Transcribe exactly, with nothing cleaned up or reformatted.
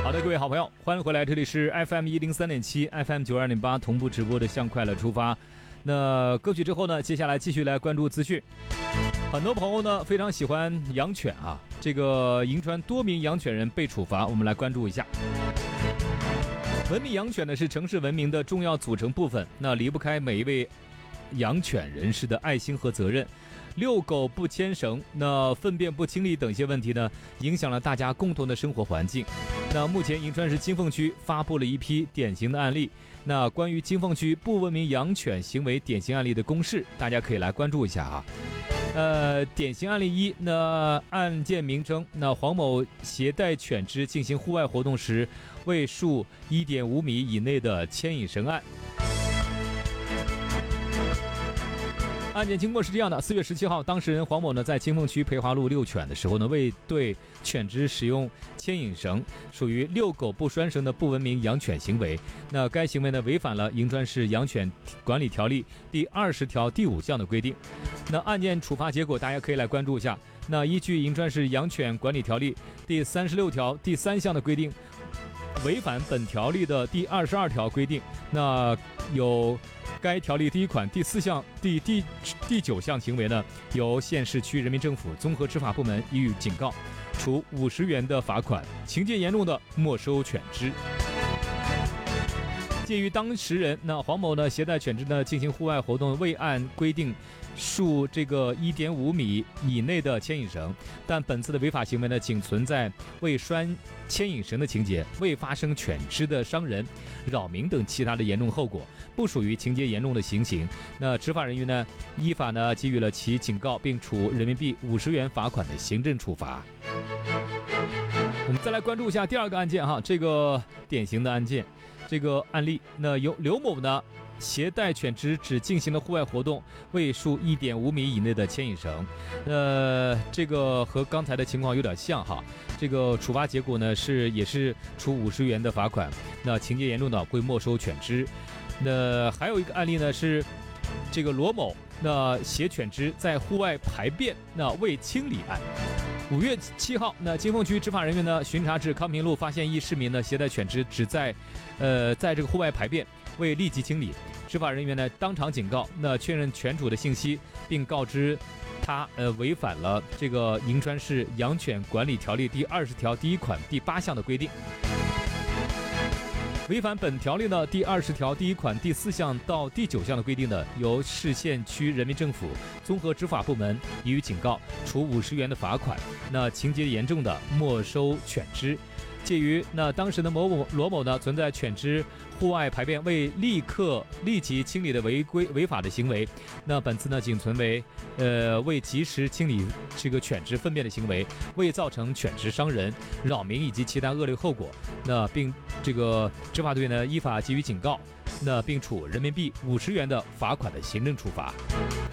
好的，各位好朋友，欢迎回来，这里是 F M 一零三点七 F M 九二点八同步直播的向快乐出发。那歌曲之后呢，接下来继续来关注资讯。很多朋友呢非常喜欢养犬啊，这个银川多名养犬人被处罚，我们来关注一下。文明养犬呢是城市文明的重要组成部分，那离不开每一位养犬人士的爱心和责任。遛狗不牵绳，那粪便不清理等一些问题呢，影响了大家共同的生活环境。那目前银川市金凤区发布了一批典型的案例，那关于金凤区不文明养犬行为典型案例的公示，大家可以来关注一下啊。呃，典型案例一，那案件名称，那黄某携带犬只进行户外活动时，未束 一点五米以内的牵引绳案。案件经过是这样的：四月十七号，当事人黄某呢在金凤区培华路遛犬的时候呢，未对犬只使用牵引绳，属于遛狗不拴绳的不文明养犬行为。那该行为呢违反了银川市养犬管理条例第二十条第五项的规定。那案件处罚结果，大家可以来关注一下。那依据银川市养犬管理条例第三十六条第三项的规定，违反本条例的第二十二条规定，那有该条例第一款第四项第第第九项行为呢，由县市区人民政府综合执法部门予以警告，处五十元的罚款，情节严重的没收犬只。鉴于当事人那黄某呢携带犬只呢进行户外活动，未按规定束这个 一点五米以内的牵引绳，但本次的违法行为呢仅存在未拴牵引绳的情节，未发生犬只的伤人、扰民等其他的严重后果，不属于情节严重的情形。那执法人员呢依法呢给予了其警告，并处人民币五十元罚款的行政处罚。我们再来关注一下第二个案件哈，这个典型的案件，这个案例，那由刘某呢携带犬只只进行了户外活动，未束 一点五米以内的牵引绳。呃，这个和刚才的情况有点像哈。这个处罚结果呢是也是处五十元的罚款，那情节严重的会没收犬只。那还有一个案例呢是这个罗某那携犬只在户外排便，那未清理案。五月七号，那金凤区执法人员呢巡查至康平路，发现一市民呢携带犬只只在，呃，在这个户外排便，未立即清理。执法人员呢当场警告，那确认犬主的信息，并告知他呃违反了这个银川市养犬管理条例第二十条第一款第八项的规定。违反本条例呢第二十条第一款第四项到第九项的规定的，由市县区人民政府综合执法部门予以警告，处五十元的罚款，那情节严重的没收犬只。介于那当时的某某罗某呢存在犬只户外排便未立刻立即清理的违规违法的行为，那本次呢仅存为呃未及时清理这个犬只粪便的行为，未造成犬只伤人、扰民以及其他恶劣后果，那并这个执法队呢依法给予警告，那并处人民币五十元的罚款的行政处罚。